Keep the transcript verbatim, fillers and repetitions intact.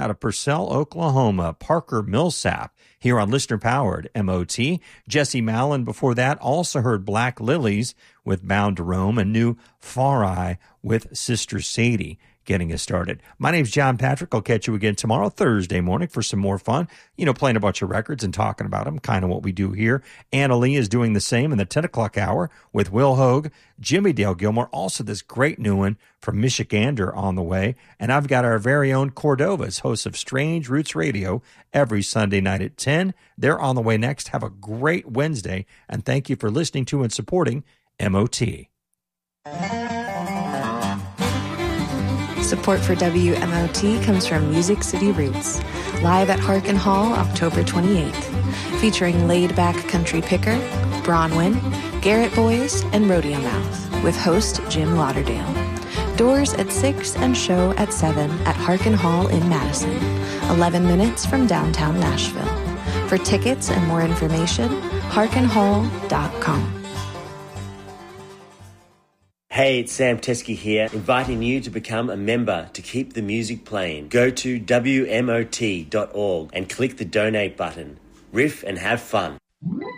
out of Purcell, Oklahoma, Parker Millsap, here on listener-powered M O T. Jesse Mallon before that also heard Black Lilies with Bound to Roam, and new Far Eye with Sister Sadie getting us started. My name's John Patrick. I'll catch you again tomorrow, Thursday morning, for some more fun. You know, playing a bunch of records and talking about them, kind of what we do here. Anna Lee is doing the same in the ten o'clock hour with Will Hogue, Jimmy Dale Gilmore, also this great new one from Michigander on the way. And I've got our very own Cordovas, hosts of Strange Roots Radio, every Sunday night at ten. They're on the way next. Have a great Wednesday, and thank you for listening to and supporting M O T. Support for W M O T comes from Music City Roots, live at Harkin Hall October twenty-eighth, featuring laid-back country picker, Bronwyn, Garrett Boys, and Rodeo Mouth, with host Jim Lauderdale. Doors at six and show at seven at Harkin Hall in Madison, eleven minutes from downtown Nashville. For tickets and more information, harkin hall dot com. Hey, it's Sam Teskey here, inviting you to become a member to keep the music playing. Go to W M O T dot org and click the donate button. Riff and have fun.